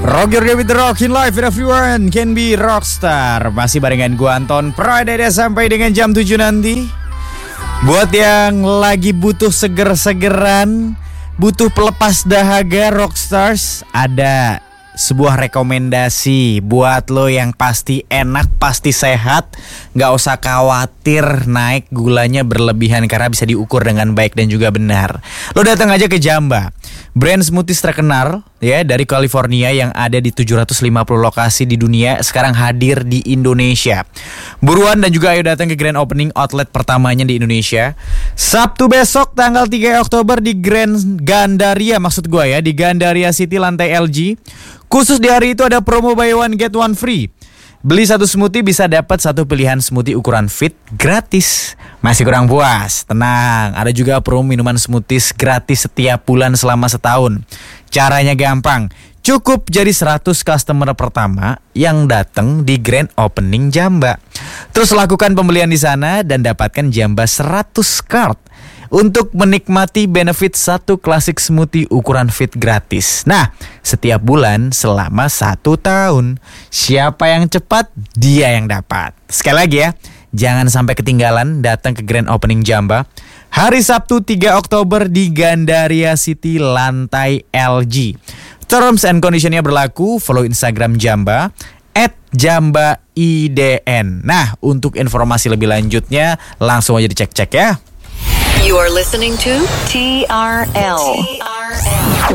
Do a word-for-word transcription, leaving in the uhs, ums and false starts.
Rock your day with the Rockin' Life, and everyone can be rockstar. Masih barengan gua Anton Pradana sampai dengan jam tujuh nanti. Buat yang lagi butuh seger-segeran, butuh pelepas dahaga rockstars, ada sebuah rekomendasi buat lo yang pasti enak, pasti sehat. Gak usah khawatir naik gulanya berlebihan karena bisa diukur dengan baik dan juga benar. Lo datang aja ke Jamba, brand smoothies terkenal ya dari California yang ada di tujuh ratus lima puluh lokasi di dunia, sekarang hadir di Indonesia. Buruan dan juga ayo datang ke grand opening outlet pertamanya di Indonesia Sabtu besok tanggal tiga Oktober di Grand Gandaria, maksud gue ya, di Gandaria City lantai L G. Khusus di hari itu ada promo buy one get one free. Beli satu smoothie bisa dapat satu pilihan smoothie ukuran fit gratis. Masih kurang puas? Tenang, ada juga promo minuman smoothies gratis setiap bulan selama setahun. Caranya gampang, cukup jadi seratus customer pertama yang datang di grand opening Jamba. Terus lakukan pembelian di sana dan dapatkan Jamba seratus card untuk menikmati benefit satu klasik smoothie ukuran fit gratis. Nah, setiap bulan selama satu tahun. Siapa yang cepat, dia yang dapat. Sekali lagi ya, jangan sampai ketinggalan datang ke grand opening Jamba hari Sabtu tiga Oktober di Gandaria City lantai L G. Terms and conditionnya berlaku. Follow Instagram Jamba at Jamba I D N. Nah, untuk informasi lebih lanjutnya langsung aja dicek-cek ya. You are listening to T R L, T R L.